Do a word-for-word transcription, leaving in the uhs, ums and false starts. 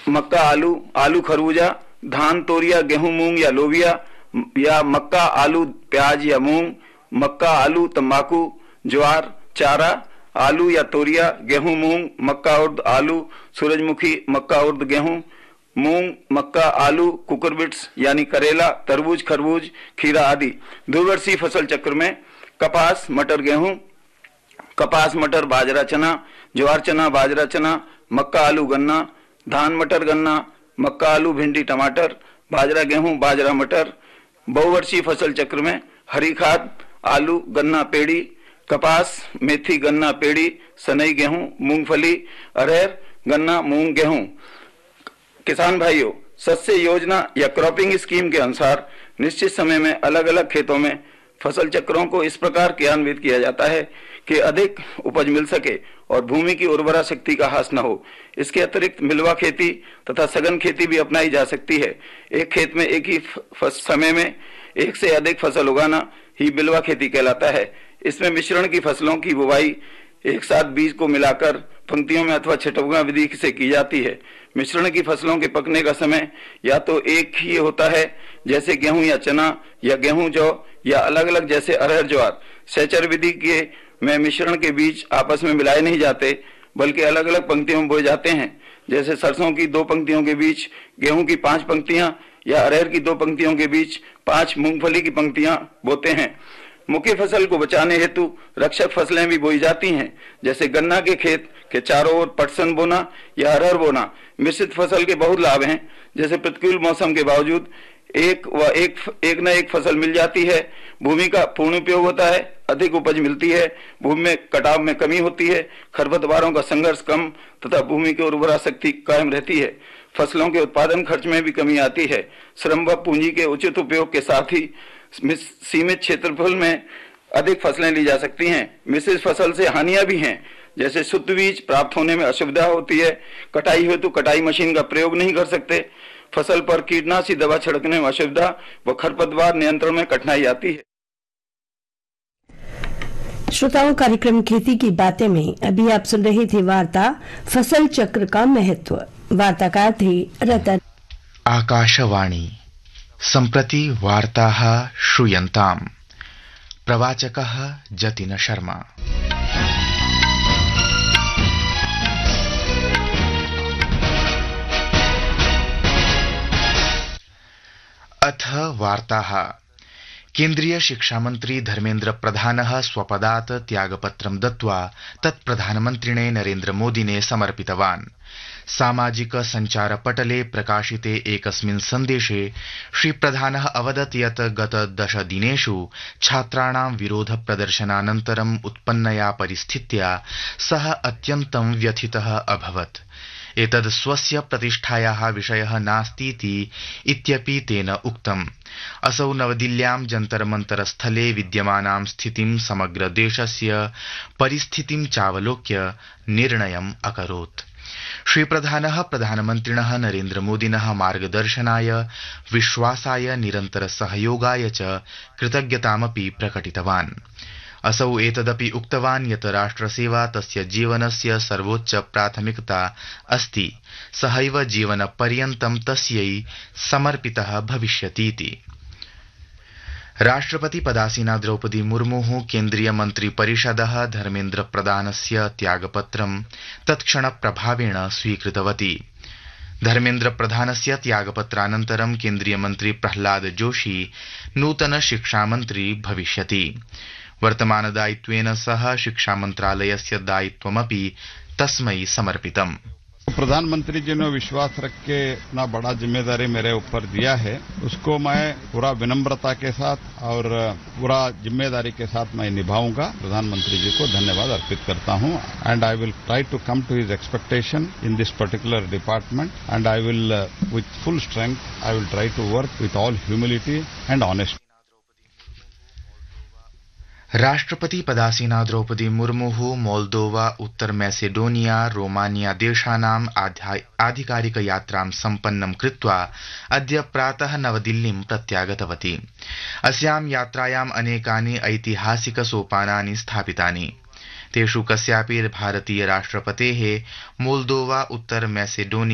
मक्का आलू, आलू खरबूजा, धान तोरिया गेहूं मूंग या लोबिया, या मक्का आलू प्याज या मूंग, मक्का आलू तंबाकू, ज्वार चारा, आलू या तोरिया गेहूं मूंग, मक्का उर्द आलू, सूरजमुखी, मक्का उर्द गेहूं मूंग, मक्का आलू, कुकुरबिट्स यानी करेला, तरबूज खरबूज, खीरा आदि। द्विवर्षीय फसल चक्र में कपास मटर गेहूं, कपास मटर बाजरा चना, ज्वार चना बाजरा चना, मक्का आलू गन्ना, धान मटर गन्ना, मक्का आलू भिंडी टमाटर, बाजरा गेहूं बाजरा मटर। बहुवर्षीय फसल चक्र में हरी खाद आलू गन्ना पेड़ी, कपास मेथी गन्ना पेड़ी, सनई गेहूं, मूंगफली, अरहर गन्ना मूंग गेहूं। किसान भाइयों, शस्य योजना या क्रॉपिंग स्कीम के अनुसार निश्चित समय में अलग अलग खेतों में फसल चक्रों को इस प्रकार क्रियान्वित किया जाता है कि अधिक उपज मिल सके और भूमि की उर्वरा शक्ति का ह्रास न हो। इसके अतिरिक्त मिलवा खेती तथा सघन खेती भी अपनाई जा सकती है। एक खेत में एक ही समय में एक से अधिक फसल उगाना ही बिलवा खेती कहलाता है। इसमें मिश्रण की फसलों की बुवाई एक साथ बीज को मिलाकर पंक्तियों में अथवा छटौगा विधि से की जाती है। मिश्रण की फसलों के पकने का समय या तो एक ही होता है जैसे गेहूं या चना, या गेहूं जौ, या अलग अलग जैसे अरहर ज्वार। सेचर विधि के में मिश्रण के बीज आपस में मिलाए नहीं जाते बल्कि अलग अलग पंक्तियों में बोए जाते हैं। जैसे सरसों की दो पंक्तियों के बीच गेहूं की पांच पंक्तियां, या अरहर की दो पंक्तियों के बीच पांच मूंगफली की पंक्तियां बोते हैं। मुख्य फसल को बचाने हेतु रक्षक फसलें भी बोई जाती हैं, जैसे गन्ना के खेत के चारों ओर पटसन बोना या अरहर बोना। मिश्रित फसल के बहुत लाभ हैं, जैसे प्रतिकूल मौसम के बावजूद एक व एक एक न एक फसल मिल जाती है, भूमि का पूर्ण उपयोग होता है, अधिक उपज मिलती है, भूमि में कटाव में कमी होती है, खरपतवारों का संघर्ष कम तथा भूमि की उर्वरा शक्ति कायम रहती है। फसलों के उत्पादन खर्च में भी कमी आती है। श्रम व पूंजी के उचित उपयोग के साथ ही सीमित क्षेत्रफल में अधिक फसलें ली जा सकती हैं। मिश्रित फसल से हानियां भी हैं, जैसे शुद्ध बीज प्राप्त होने में असुविधा होती है, कटाई हेतु कटाई मशीन का प्रयोग नहीं कर सकते, फसल पर कीटनाशी दवा छिड़कने में असुविधा व खरपतवार नियंत्रण में कठिनाई आती है। श्रोताओं, कार्यक्रम खेती की बातें में अभी आप सुन रहे थे वार्ता फसल चक्र का महत्व। वार्ताकार थे रतन। आकाशवाणी सम्प्रति वार्ताः श्रूयन्ताम्। प्रवाचकः जतिन शर्मा। अथ वार्ताः। केन्द्रीय शिक्षामन्त्री धर्मेन्द्र प्रधानः स्वपदात् त्यागपत्रं दत्त्वा तत् प्रधानमन्त्रिणे नरेन्द्र मोदिने समर्पितवान्। सामाजिक सञ्चारपटले प्रकाशिते एकस्मिन् सन्देशे श्रीप्रधानः अवदत् यत् गत दश दिनेषु छात्राणां विरोध प्रदर्शनानन्तरम् उत्पन्नया परिस्थित्या सः अत्यन्तं व्यथितः अभवत्। एतद् स्वस्य प्रतिष्ठायाः विषयः नास्तीति इत्यपि तेन उक्तम्। असौ नवदिल्ल्यां जन्तर मन्तर स्थले विद्यमानां स्थितिं समग्र देशस्य परिस्थितिं चावलोक्य निर्णयम् अकरोत्। श्रीप्रधानः प्रधानमन्त्रिणः नरेन्द्र मोदिनः मार्गदर्शनाय विश्वासाय निरन्तर सहयोगाय च कृतज्ञतामपि प्रकटितवान्। असौ एतदपि उक्तवान् यत् राष्ट्रसेवा तस्य जीवनस्य सर्वोच्च प्राथमिकता अस्ति, सहैव जीवनपर्यन्तं तस्यै समर्पितः भविष्यतीति। राष्ट्रपति पदासीना द्रौपदी मुर्मुः केन्द्रीय मन्त्रिपरिषदः धर्मेन्द्र प्रधानस्य त्यागपत्रं तत्क्षण प्रभावेण स्वीकृतवती। धर्मेन्द्र प्रधानस्य त्यागपत्रानन्तरं केन्द्रीय मन्त्री प्रह्लाद जोशी नूतन शिक्षामन्त्री भविष्यति। वर्तमानदायित्वेन सह शिक्षा मंत्रालयस्य दायित्वमपि तस्मै समर्पितम्। प्रधानमंत्री जी ने विश्वास रख के इतना बड़ा जिम्मेदारी मेरे ऊपर दिया है, उसको मैं पूरा विनम्रता के साथ और पूरा जिम्मेदारी के साथ मैं निभाऊंगा। प्रधानमंत्री जी को धन्यवाद अर्पित करता हूं and I will try to come to his expectation in this particular department and I will with full strength I will try to work with all humility and honesty. राष्ट्रपति पदासीना द्रौपदी मुर्मुः मोल्दोवा, उत्तर मैसेडोनिया, रोमानिया देशानाम् आधिकारिक यात्रां सम्पन्नं कृत्वा अद्य प्रातः नवदिल्लीं प्रत्यागतवती। अस्यां यात्रायाम् अनेकानि ऐतिहासिक सोपानानि स्थापितानि। तेषु कस्यापि भारतीय राष्ट्रपतेः मोल्दोवा, उत्तर मैसेडोनिया